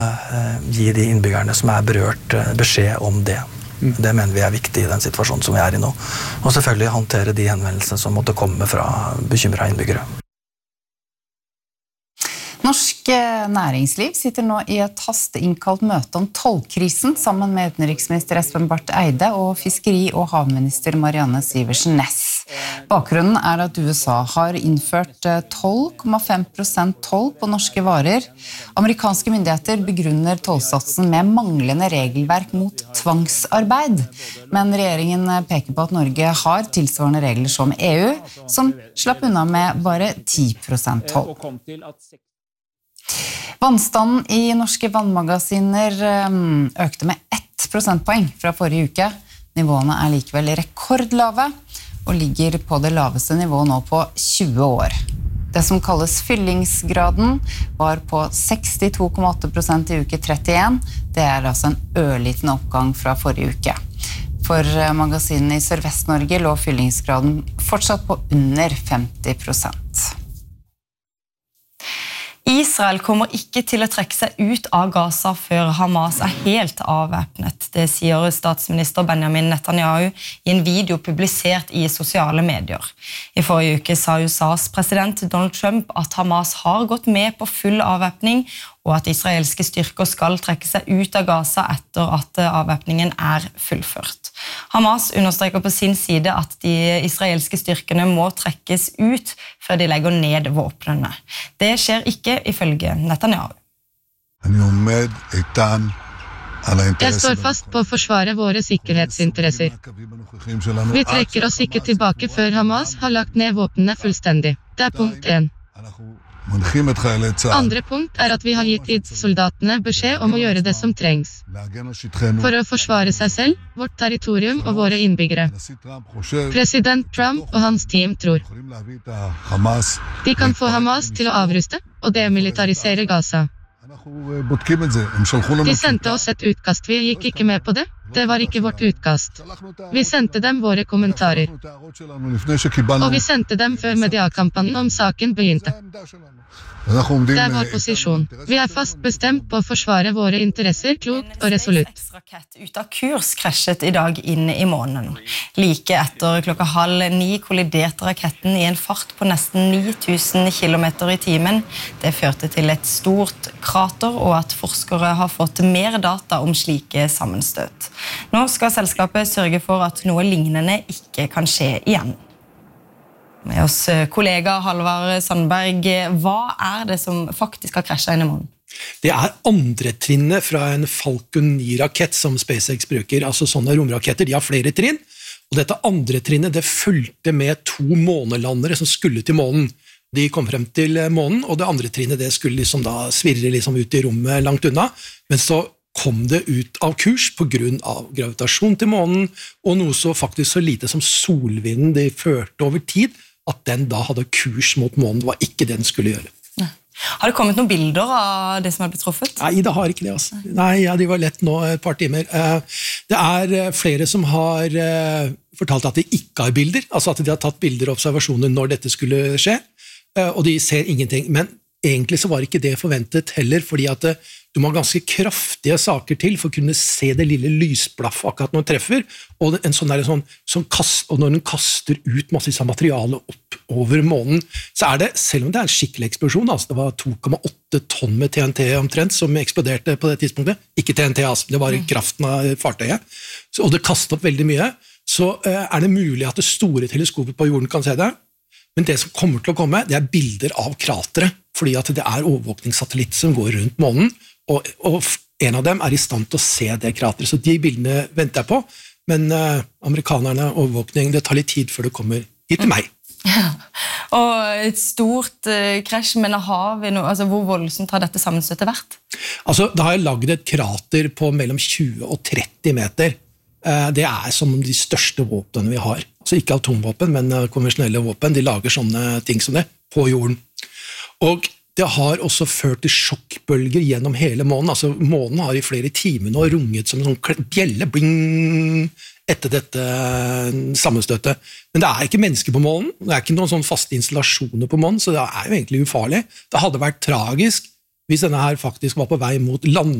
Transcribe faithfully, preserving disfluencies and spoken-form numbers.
gi de innbyggerne som er berørt beskjed om det. Det mener vi er viktig i den situasjonen som vi er i nå. Og selvfølgelig håndtere de henvendelsene som måtte komme fra bekymrede innbyggere. Norsk næringsliv sitter nå i et hasteinnkalt møte om tollkrisen sammen med utenriksminister Espen Barth Eide og fiskeri- og havminister Marianne Sivertsen Næss. Bakgrunnen er at U S A har innført tolv komma fem prosent toll på norske varer. Amerikanske myndigheter begrunner tollsatsen med manglende regelverk mot tvangsarbeid. Men regjeringen peker på at Norge har tilsvarende regler som E U, som slapp unna med bare ti prosent toll. Vannstanden i norske vannmagasiner økte med ett prosentpoeng fra forrige uke. Nivåene er likevel rekordlave og ligger på det laveste nivået nå på tjue år. Det som kalles fyllingsgraden var på sekstito komma åtte prosent i uke trettien. Det er altså en ørliten oppgang fra forrige uke. For magasinene i Sørvest-Norge lå fyllingsgraden fortsatt på under femti prosent. Israel kommer ikke til å trekke seg ut av Gaza før Hamas er helt avvæpnet. Det sier statsminister Benjamin Netanyahu i en video publisert i sosiale medier. I forrige uke sa U S A's president Donald Trump at Hamas har gått med på full avvæpning, og at israelske styrker skal trekke seg ut av Gaza etter at avvæpningen er fullført. Hamas understreker på sin side at de israelske styrkene må trekkes ut før de legger ned våpnene. Det skjer ikke ifølge Netanyahu. Jeg står fast på å forsvare våre sikkerhetsinteresser. Vi trekker oss ikke tilbake før Hamas har lagt ned våpnene fullstendig. Det er punkt én. Andre punkt er at vi har gitt soldatene beskjed om å gjøre det som trengs for å forsvare seg selv, vårt territorium og våre innbyggere. President Trump og hans team tror de kan få Hamas til å avruste og demilitarisere Gaza. De sendte oss et utkast, vi gikk ikke med på det. Det var ikke vårt utkast. Vi sendte dem våre kommentarer. Og vi sendte dem før mediakampanjen om saken begynte. Det er vår posisjon. Vi er fast bestemt på å forsvare våre interesser klokt og resolutt. SpaceX-rakett ut av kurs krasjet i dag inn i månen. Like etter klokka halv ni kolliderte raketten i en fart på nesten ni tusen kilometer i timen. Det førte til et stort krater og at forskere har fått mer data om slike sammenstøt. Nå skal selskapet sørge for at noe lignende ikke kan skje igjen. Med oss kollega Halvard Sandberg, hva er det som faktisk har krasjet inn i månen? Det er andre trinnet fra en Falcon ni-rakett som SpaceX bruker, altså sånne romraketter, de har flere trinn, og dette andre trinnet det fulgte med to månelandere som skulle til månen. De kom frem til månen, og det andre trinnet det skulle liksom da svirre liksom ut i rommet langt unna, men så kom det ut av kurs på grunn av gravitasjon til månen, og noe så faktisk så lite som solvinden de førte over tid, at den da hadde kurs mot månen, det var ikke det den skulle gjøre. Nei. Har det kommet noen bilder av det som har blitt truffet? Nei, det har ikke det. Altså. Nei, ja, de var lett nå et par timer. Det er flere som har fortalt at de ikke har bilder, altså at de har tatt bilder og observasjoner når dette skulle skje, og de ser ingenting. Men egentlig så var ikke det forventet heller, fordi at du må ha ganske kraftige saker til for å kunne se det lille lysblaff akkurat når den treffer, og, en sånn der, sånn, sånn kast, og når den kaster ut masse av materiale opp over månen, så er det, selv om det er en skikkelig eksplosjon, altså det var to komma åtte tonn med T N T omtrent som eksploderte på det tidspunktet, ikke T N T, altså, det var kraften av fartøyet, så, og det kastet opp veldig mye, så uh, er det mulig at det store teleskopet på jorden kan se det, men det som kommer til å komme, det er bilder av kratere, fordi at det er overvåkningssatellitt som går rundt månen, og, og en av dem er i stand til å se det krateret, så de bildene venter jeg på, men uh, amerikanerne, overvåkning, det tar litt tid før det kommer hit til meg. Ja. Og et stort uh, krasj, men har vi noe, altså hvor voldsomt har dette sammenstøttet vært? Altså, da har jeg laget et krater på mellom tjue og tretti meter. Uh, det er som de største våpnene vi har. Altså ikke atomvåpen, men uh, konvensjonelle våpen. De lager sånne ting som det på jorden. Og det har også ført til sjokkbølger gjennom hele månen. Altså, månen har i flere timer nå runget som en sånn bjelle, bling, etter dette sammenstøtet. Men det er ikke mennesker på månen, det er ikke noen sånn faste installasjoner på månen, så det er jo egentlig ufarlig. Det hadde vært tragisk hvis denne her faktisk var på vei mot land